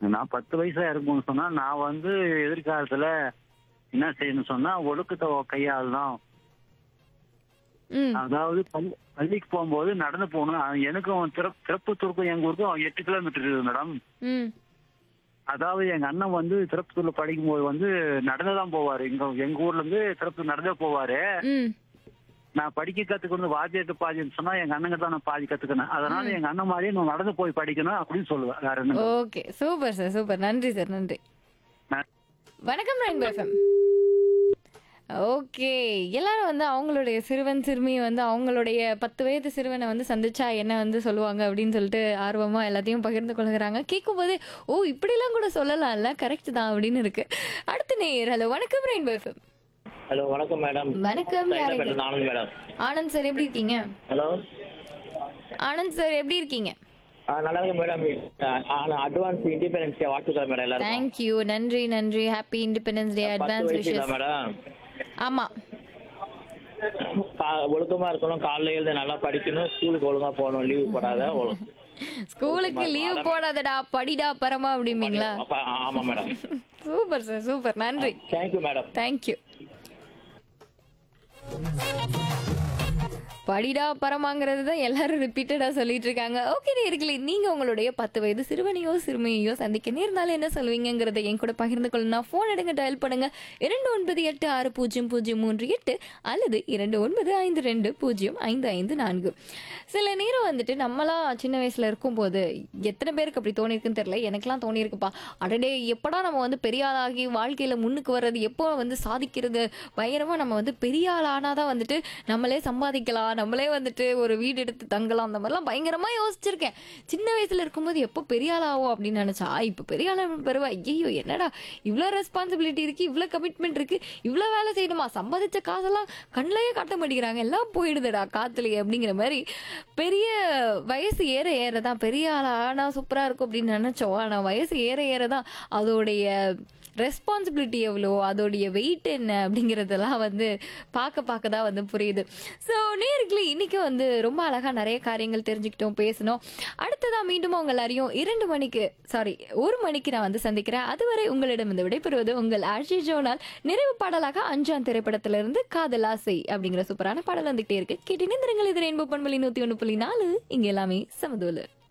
நான் 10 வயசா இருக்கும்னு சொன்னா, நான் வந்து எதிர்காலத்துல என்ன செய்யணும்னு சொன்னா, ஒழுக்கத்தை கையாளணும். ம். அதாவது பள்ளிக்கு போகும்போது நடந்து போகணும். எனக்கும் திருப்பத்தூருக்கும் எங்க ஊருக்கும் 8 கிலோமீட்டர் இருக்குது மேடம். ம். அதாவது எங்க அண்ணன் வந்து திருப்பத்தூர்ல படிக்கும்போது வந்து நடந்துதான் போவாரு. எங்க ஊர்ல இருந்து திருப்பத்தூர் நடந்தே போவாரு. ம். நான் படிக்க கத்துக்கணும் வாத்தியார்ட்ட பாதின்னு சொன்னா எங்க அண்ணங்க தான் நான் பாதி கத்துக்கினேன். அதனால எங்க அண்ணன் மாதிரியே நான் நடந்து போய் படிக்கணும் அப்படின்னு சொல்லுவேன். வேற என்ன? ஓகே. Super sir. சூப்பர். நன்றி சார். நன்றி. வணக்கம் ரெயின்போ எஃப்எம். ஓகே. எல்லாரும் வந்து அவங்களுடைய சிறுவன் சிறுமி வந்து அவங்களுடைய 10 வயது சிறுவனை வந்து சந்திச்சா என்ன வந்து சொல்லுவாங்க அப்படின்னு சொல்லிட்டு ஆர்வமா எல்லாத்தையும் பகிர்ந்து கொள்கிறாங்க. கேட்கும்போதே ஓ இப்படிலாம் கூட சொல்லலாம்ல, கரெக்ட் தான் அப்படின்னு இருக்கு. அடுத்த நேயர். ஹலோ வணக்கம் ரெயின்போ எஃப்எம். ஹலோ வணக்கம் மேடம். வணக்கம். யார் இது? ஆனந்த் மேடம். ஆனந்த் சார் எப்படி இருக்கீங்க? ஹலோ ஆனந்த் சார் எப்படி இருக்கீங்க? நல்லா இருக்கு மேடம். அட்வான்ஸ் இண்டிபெண்டன்ஸ் டே வாழ்த்துக்கள் மேடம் எல்லாரும். தேங்க்யூ. நன்றி நன்றி. Happy independence day advance wishes. Madam ஆமா. ஒழுக்கமா இருக்கணும், காலையில எழுந்து நல்லா படிக்கணும், ஸ்கூலுக்கு ஒழுங்கா போகணும், லீவு போடாத. ஸ்கூலுக்கு லீவ் போடாதடா படிடா பரமா அப்படிம்பீங்களா? ஆமா மேடம். Super sir. சூப்பர். நன்றி. Thank you madam. தேங்க்யூ. படிடா பரமாங்கிறது தான் எல்லாரும் ரிப்பீட்டடா சொல்லிட்டு இருக்காங்க. ஓகே நேயர்களே, நீங்க உங்களுடைய 10 வயது சிறுவனையோ சிறுமியையோ சந்திக்க நேர்ந்தாலும் என்ன சொல்வீங்கிறத என் கூட பகிர்ந்து கொள்ளணும். ஃபோன் எடுங்க, டயல் பண்ணுங்க 29860038 அல்லது 2952055554. சில நேரம் வந்துட்டு நம்மளாம் சின்ன வயசுல இருக்கும்போது எத்தனை பேருக்கு அப்படி தோணிருக்குன்னு தெரியல, எனக்கெல்லாம் தோணிருக்குப்பா. அடடே எப்படா நம்ம வந்து பெரிய ஆளாகி வாழ்க்கையில முன்னுக்கு வர்றது, எப்போ வந்து சாதிக்கிறது, பயங்கரமா நம்ம வந்து பெரிய ஆள் ஆனாதான் வந்துட்டு நம்மளே சம்பாதிக்கலாம், நம்மளே வந்துட்டு ஒரு வீடு எடுத்து தங்கலாம், அந்த மாதிரிலாம் பயங்கரமா யோசிச்சிருக்கேன். சின்ன வயசுல இருக்கும்போது எப்போ பெரிய ஆள் ஆகும் அப்படின்னு நினைச்சா இப்ப பெரிய ஆள் பெறுவா. ஐயோ என்னடா இவ்வளோ ரெஸ்பான்சிபிலிட்டி இருக்கு, இவ்வளோ கமிட்மெண்ட் இருக்கு, இவ்வளோ வேலை செய்யணுமா, சம்பாதிச்ச காசெல்லாம் கண்ணிலேயே காட்ட மாட்டேங்கிறாங்க, எல்லாம் போயிடுதுடா காத்துலயே அப்படிங்கிற மாதிரி. பெரிய வயசு ஏற ஏறதான் பெரிய ஆள் ஆனா சூப்பரா இருக்கும் அப்படின்னு நினைச்சோம். ஆனா வயசு ஏற ஏறதான் அதோடைய ரெஸ்பான்சிபிலிட்டி எவ்வளோ, அதோடைய வெயிட் என்ன அப்படிங்கிறதெல்லாம் வந்து பார்க்க தான் வந்து புரியுது. ஸோ நேர்களே, இன்னைக்கு வந்து ரொம்ப அழகாக நிறைய காரியங்கள் தெரிஞ்சுக்கிட்டோம், பேசணும். அடுத்ததான் மீண்டும் உங்கள் எல்லாரையும் 1 மணிக்கு நான் வந்து சந்திக்கிறேன். அதுவரை உங்களிடம் இந்த விடைபெறுவது உங்கள் ஆர்ஜி ஜோனால். நிறைவு பாடலாக அஞ்சான் திரைப்படத்திலிருந்து காதல் ஆசை அப்படிங்கிற சூப்பரான பாடல் வந்துகிட்டே இருக்கு. கேட்டு நிந்திரங்கள். இது ரெயின்போ பண்பலி 101.4. இங்க எல்லாமே சமதூல.